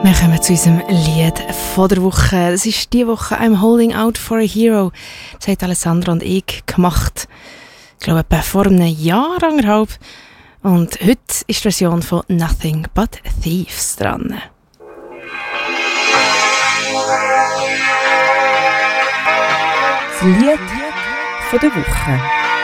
Wir kommen zu unserem Lied von der Woche. Das ist diese Woche «I'm Holding Out for a Hero». Das haben Alessandra und ich gemacht. Ich glaube, etwa vor einem Jahr, anderthalb. Und heute ist die Version von «Nothing But Thieves» dran. Das Lied von der Woche.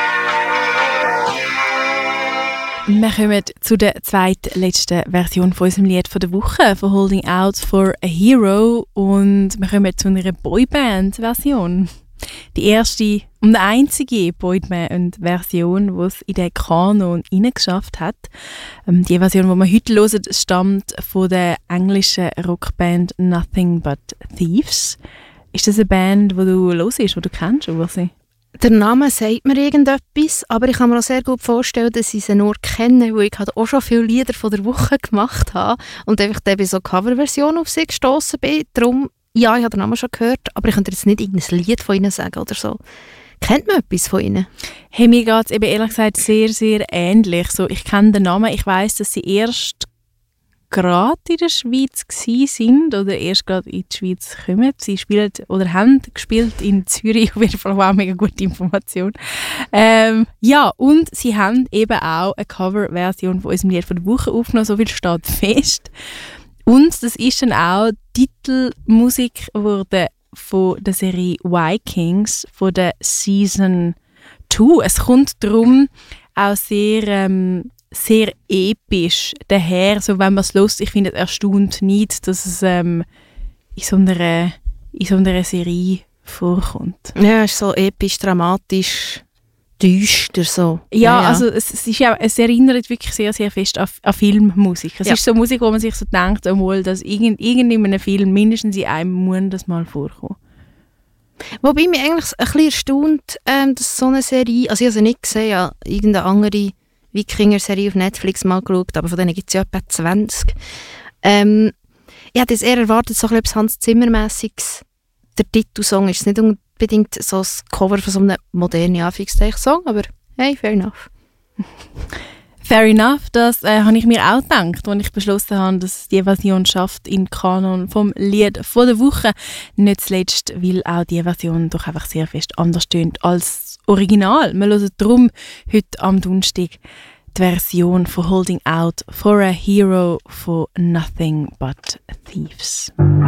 Wir kommen zu der zweitletzten Version von unserem Lied von der Woche, von «Holding Out for a Hero». Und wir kommen zu einer Boyband-Version. Die erste und einzige Boyband-Version, die es in den Kanon hineingeschafft hat. Die Version, die wir heute hören, stammt von der englischen Rockband «Nothing But Thieves». Ist das eine Band, die du hörst, die du kennst, Ursi? Der Name sagt mir irgendetwas, aber ich kann mir auch sehr gut vorstellen, dass ich sie nur kenne, weil ich halt auch schon viele Lieder von der Woche gemacht habe und einfach dann bei so Coverversionen auf sie gestossen bin. Darum, ja, ich habe den Namen schon gehört, aber ich könnte jetzt nicht irgendein Lied von ihnen sagen oder so. Kennt man etwas von ihnen? Hey, mir geht es eben ehrlich gesagt sehr, sehr ähnlich. So, ich kenne den Namen, ich weiss, dass sie erst gerade in der Schweiz sind oder erst gerade in die Schweiz kommen. Sie spielen oder haben gespielt in Zürich, auf jeden Fall auch mega gute Information. Ja, und sie haben eben auch eine Coverversion von unserem Lied von der Woche aufgenommen, so viel steht fest. Und das ist dann auch Titelmusik wurde von der Serie Vikings, von der Season 2. Es kommt darum auch sehr episch daher, so wenn man es hört. Ich finde es erstaunt nicht, dass es in so einer Serie vorkommt. Ja, es ist so episch, dramatisch, düster so. Ja, also es erinnert wirklich sehr, sehr fest an Filmmusik. Es ist so Musik, wo man sich so denkt, dass in einem Film mindestens in einem muss das mal vorkommen. Wobei mich eigentlich ein bisschen erstaunt, dass so eine Serie, also ich habe sie nicht gesehen, ja, irgendeine andere Wikinger-Serie auf Netflix mal geschaut, aber von denen gibt es ja etwa 20. Ich hätte jetzt eher erwartet, so etwas Hans Zimmer-mässiges. Der Titelsong ist nicht unbedingt so das Cover von so einem modernen Anführungszeichen-Song, aber hey, fair enough. Fair enough, das habe ich mir auch gedacht, als ich beschlossen habe, dass die Version schafft in Kanon vom Lied von der Woche. Nicht zuletzt, weil auch die Version doch einfach sehr fest anders tönt als das Original. Wir hören darum heute am Donnerstag die Version von «Holding Out for a Hero» von «Nothing But Thieves».